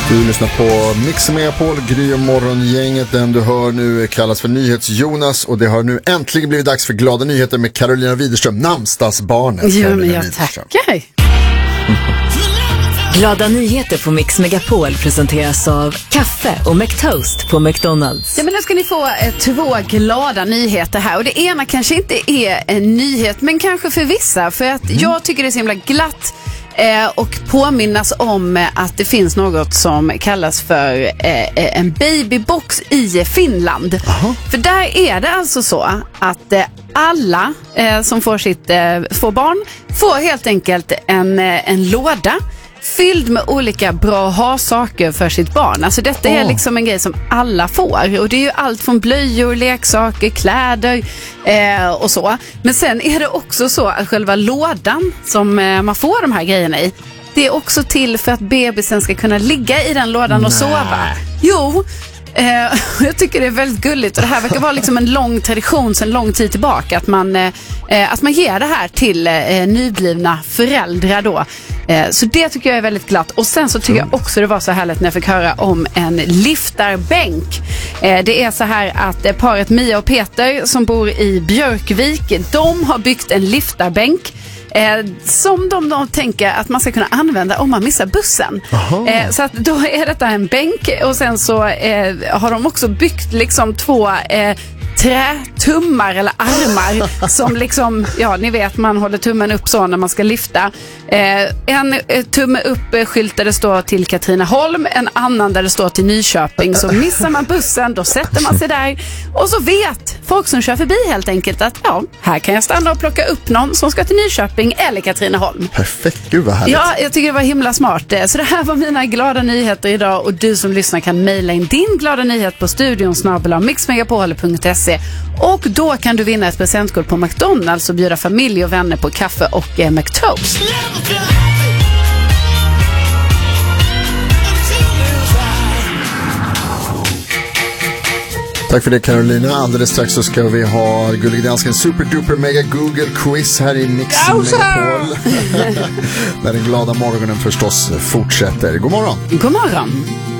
Du lyssnar på Mix Megapol, Gry och morgongänget. Den du hör nu kallas för NyhetsJonas och det har nu äntligen blivit dags för glada nyheter med Carolina Widerström, namnsdagsbarnet. Ja, men jag tackar. Glada nyheter på Mix Megapol presenteras av kaffe och McToast på McDonalds. Ja, men nu ska ni få två glada nyheter här. Och det ena kanske inte är en nyhet, men kanske för vissa. För att jag tycker det är så himla glatt och påminnas om att det finns något som kallas för en babybox i Finland. Aha. För där är det alltså så att alla som får barn får helt enkelt en låda fylld med olika bra ha-saker för sitt barn. Alltså detta är liksom en grej som alla får. Och det är ju allt från blöjor, leksaker, kläder och så. Men sen är det också så att själva lådan som man får de här grejerna i, det är också till för att bebisen ska kunna ligga i den lådan och sova. Jo, jag tycker det är väldigt gulligt. Och det här verkar vara liksom en lång tradition sedan lång tid tillbaka att man ger det här till nyblivna föräldrar då. Så det tycker jag är väldigt glatt. Och sen så tycker jag också det var så härligt när jag fick höra om en liftarbänk. Det är så här att paret Mia och Peter som bor i Björkvik, de har byggt en liftarbänk som de tänker att man ska kunna använda om man missar bussen. Så att då är detta en bänk och sen så har de också byggt liksom två trätummar eller armar som liksom, ja ni vet man håller tummen upp så när man ska lyfta. En tumme upp skylt där det står till Katrineholm, en annan där det står till Nyköping. Så missar man bussen, då sätter man sig där och så vet folk som kör förbi helt enkelt att ja, här kan jag stanna och plocka upp någon som ska till Nyköping eller Katrineholm. Perfekt, gud vad härligt. Ja, jag tycker det var himla smart. Så det här var mina glada nyheter idag och du som lyssnar kan mejla in din glada nyhet på studion@mixmegapol.se och då kan du vinna ett presentkort på McDonalds och bjuda familj och vänner på kaffe och McToast. Tack för det Carolina. Alldeles strax så ska vi ha Gullig Dansken Superduper Mega Google Quiz här i Mix Megapol. När den glada morgonen förstås fortsätter. God morgon. God morgon.